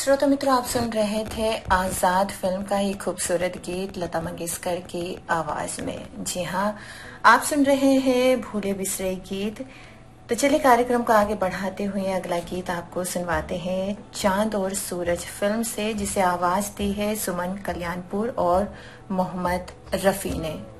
श्रोता मित्रों, आप सुन रहे थे आजाद फिल्म का ही खूबसूरत गीत लता मंगेशकर की आवाज में। जी हाँ, आप सुन रहे हैं भूले बिसरे गीत। तो चलिए कार्यक्रम को आगे बढ़ाते हुए अगला गीत आपको सुनवाते हैं चांद और सूरज फिल्म से, जिसे आवाज दी है सुमन कल्याणपुर और मोहम्मद रफी ने।